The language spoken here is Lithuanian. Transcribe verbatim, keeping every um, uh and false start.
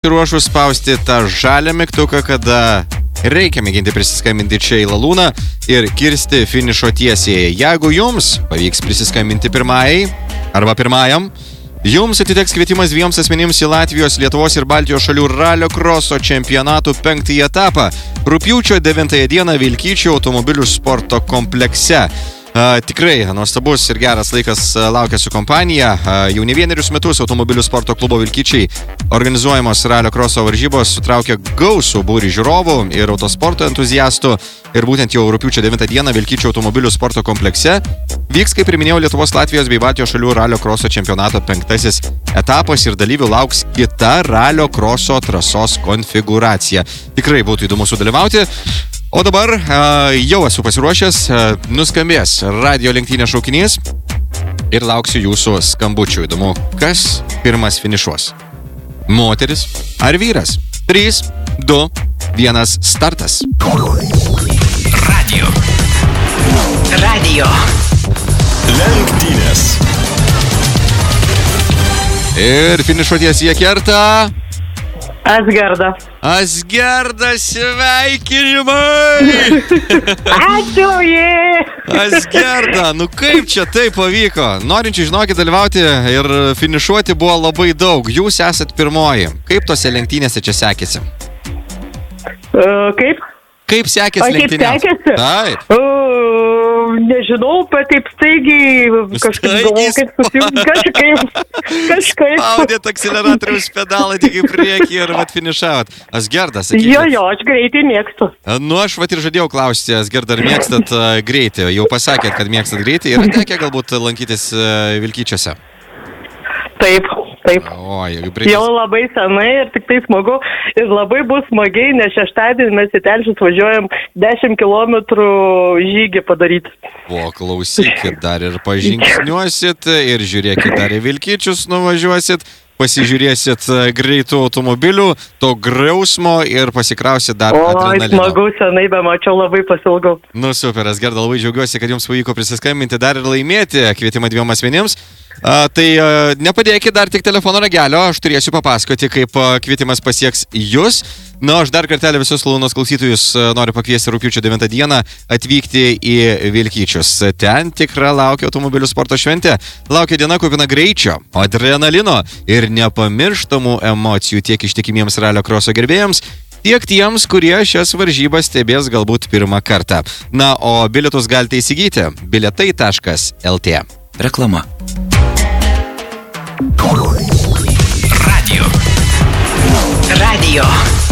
ruošus spausti tą žalią mygtuką, kada reikia mėginti prisiskambinti čia į Lalūną ir kirsti finišo tiesiai. Jeigu jums pavyks prisiskambinti pirmajai arba pirmajam, jums atiteks kvietimas dviems asmenims į Latvijos, Lietuvos ir Baltijos šalių ralio kroso čempionatų penktąjį etapą rugpjūčio devintąją dieną Vilkyčių automobilių sporto komplekse. Uh, tikrai nuostabus ir geras laikas uh, laukia su kompanija. Uh, jau ne vienerius metus automobilių sporto klubo Vilkyčiai organizuojamos ralio kroso varžybos sutraukia gausų būrį žiūrovų ir autosporto entuziastų. Ir būtent jau rugpjūčio devintą dieną Vilkyčių automobilių sporto komplekse vyks, kaip ir minėjau, Lietuvos, Latvijos bei Baltijos šalių ralio kroso čempionato penktasis etapas ir dalyvių lauks kita ralio kroso trasos konfiguracija. Tikrai būtų įdomu sudalyvauti. O dabar uh, jau esu pasiruošęs, uh, nuskambės radio lenktynės šaukinys ir lauksiu jūsų skambučių. Įdomu, kas pirmas finišuos? Moteris ar vyras? trys, du, vienas, startas. Radio. Radio. Lenktynės. Ir finišo tiesiai kerta... Asgerda. Asgerda, sveikinimai! Ačiū, jie! Asgerda, nu kaip čia tai pavyko? Norinčių, žinokit, dalyvauti ir finišuoti buvo labai daug. Jūs esat pirmoji. Kaip tose lenktynėse čia sekėsi? Uh, kaip? Kaip sekėsi lenktynės? Kaip sekėsi? Taip. Uh, nežinau, bet taip staigiai kažkaip galvoju, kaip susijungti, kažkaip, kažkaip. Spaudėt akceleratoriaus pedalą tik į priekį ir vat finišavot. Asgerda, sakykite. Jo, jo, aš greitai mėgstu. Nu, aš vat ir žadėjau klausti, Asgerda, ar mėgstat uh, greitį? Jau pasakėt, kad mėgstat greitį ir tekę galbūt lankytis uh, Vilkyčiuose. Taip. Taip, Oi, jau labai senai ir tik tai smagu ir labai bus smagiai, nes šeštadienį mes į Telšius važiuojam dešimt kilometrų žygį padaryti. O, klausykit, dar ir pažingsniuosit ir žiūrėkit, dar į Vilkyčius nuvažiuosit, pasižiūrėsit greitų automobilių, to griausmo ir pasikrausit dar o, adrenalino. O, smagu, senai bemačiau, labai pasilgau. Nu, super, Asgerda, labai džiaugiuosi, kad jums pavyko prisiskambinti dar ir laimėti kvietimą dviem asmenims. A, tai a, nepadėkit dar tik telefono ragelio, aš turėsiu papasakoti, kaip a, kvietimas pasieks jūs. Na, aš dar kartelį visus Lalūnos klausytojus a, noriu pakviesti rugpjūčio devintą dieną atvykti į Vilkyčius. Ten tikra laukia automobilių sporto šventė, laukia diena kupina greičio, adrenalino ir nepamirštamų emocijų tiek ištikimiems ralio kroso gerbėjams, tiek tiems, kurie šias varžybas stebės galbūt pirmą kartą. Na, o bilietus galite įsigyti bilietai taškas lt. Reklama. Radio. Radio.